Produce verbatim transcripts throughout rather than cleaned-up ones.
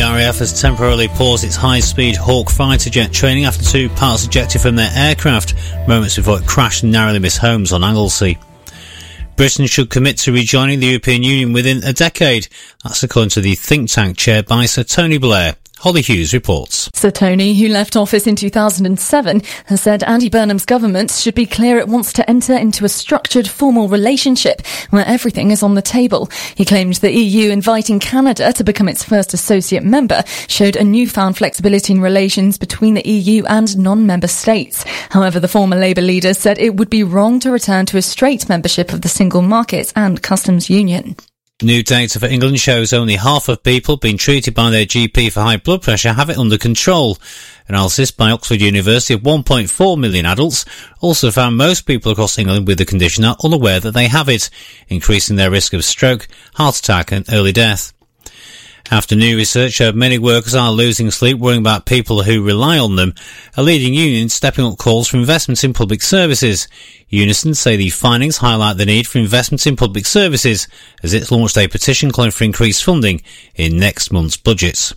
R A F has temporarily paused its high-speed Hawk fighter jet training after two pilots ejected from their aircraft moments before it crashed and narrowly missed homes on Anglesey. Britain should commit to rejoining the European Union within a decade. That's according to the think tank chaired by Sir Tony Blair. Holly Hughes reports. Sir Tony, who left office in two thousand seven, has said Andy Burnham's government should be clear it wants to enter into a structured, formal relationship where everything is on the table. He claimed the E U inviting Canada to become its first associate member showed a newfound flexibility in relations between the E U and non-member states. However, the former Labour leader said it would be wrong to return to a straight membership of the single market and customs union. New data for England shows only half of people being treated by their G P for high blood pressure have it under control. Analysis by Oxford University of one point four million adults also found most people across England with the condition are unaware that they have it, increasing their risk of stroke, heart attack and early death. After new research showed many workers are losing sleep worrying about people who rely on them, a leading union stepping up calls for investments in public services. Unison say the findings highlight the need for investments in public services as it's launched a petition calling for increased funding in next month's budgets.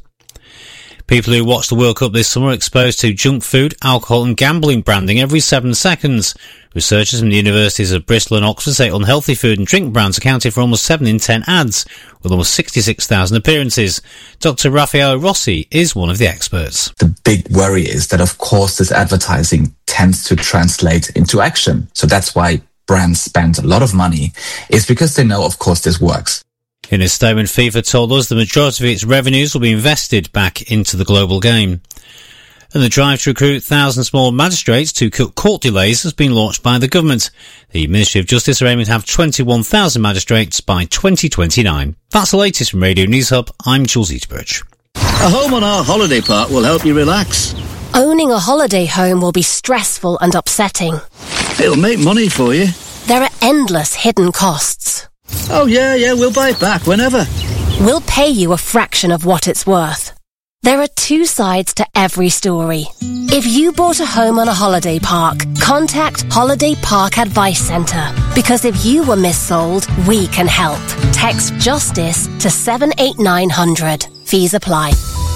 People who watch the World Cup this summer are exposed to junk food, alcohol and gambling branding every seven seconds. Researchers from the universities of Bristol and Oxford say unhealthy food and drink brands accounted for almost seven in ten ads, with almost sixty-six thousand appearances. Doctor Raffaele Rossi is one of the experts. The big worry is that, of course, this advertising tends to translate into action. So that's why brands spend a lot of money, is because they know, of course, this works. In a statement, FIFA told us the majority of its revenues will be invested back into the global game. And the drive to recruit thousands more magistrates to cut court delays has been launched by the government. The Ministry of Justice are aiming to have twenty-one thousand magistrates by twenty twenty-nine. That's the latest from Radio News Hub. I'm Jules Eatbridge. A home on our holiday park will help you relax. Owning a holiday home will be stressful and upsetting. It'll make money for you. There are endless hidden costs. Oh yeah, yeah, we'll buy it back whenever. We'll pay you a fraction of what it's worth. There are two sides to every story. If you bought a home on a holiday park, contact Holiday Park Advice Centre. Because if you were missold, we can help. Text JUSTICE to seven eight nine hundred. Fees apply.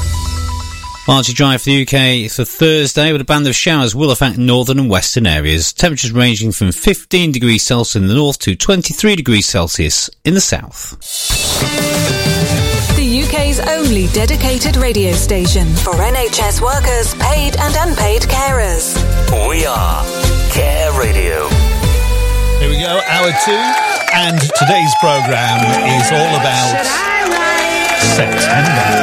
Largely dry for the U K for Thursday, but a band of showers will affect northern and western areas. Temperatures ranging from fifteen degrees Celsius in the north to twenty-three degrees Celsius in the south. The U K's only dedicated radio station for N H S workers, paid and unpaid carers. We are Care Radio. Here we go, hour two, and today's programme is all about September.